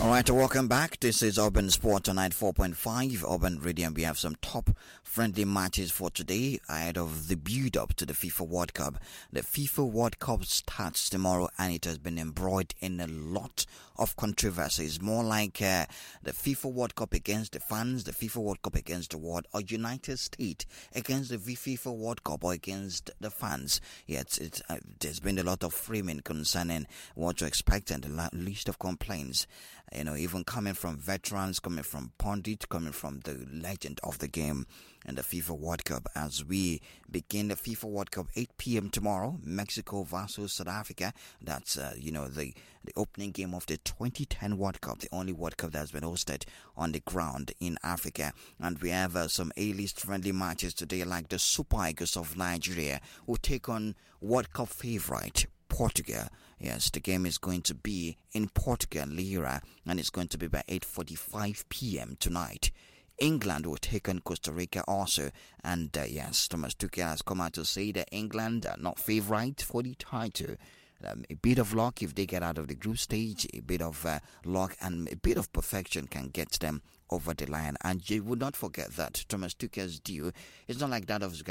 All right, welcome back. This is Urban Sport on 94.5 Urban Radio, and we have some top friendly matches for today ahead of the build-up to the FIFA World Cup. The FIFA World Cup starts tomorrow, and it has been embroiled in a lot of controversies. More like the FIFA World Cup against the fans, the FIFA World Cup against the world, or United States against the FIFA World Cup or against the fans. Yes, there's been a lot of framing concerning what to expect and the list of complaints. Even coming from veterans, coming from pundits, coming from the legend of the game and the FIFA World Cup. As we begin the FIFA World Cup 8 p.m. tomorrow, Mexico versus South Africa. That's, the opening game of the 2010 World Cup, the only World Cup that's been hosted on the ground in Africa. And we have some A-list friendly matches today, like the Super Eagles of Nigeria, who take on World Cup favorite Portugal. Yes, the game is going to be in Portugal, Lira, and it's going to be by 8:45 p.m. tonight. England will take on Costa Rica also, and yes, Thomas Tuchel has come out to say that England are not favorite for the title. A bit of luck if they get out of the group stage, a bit of luck and a bit of perfection can get them over the line. And you would not forget that Thomas Tuchel's deal is not like that of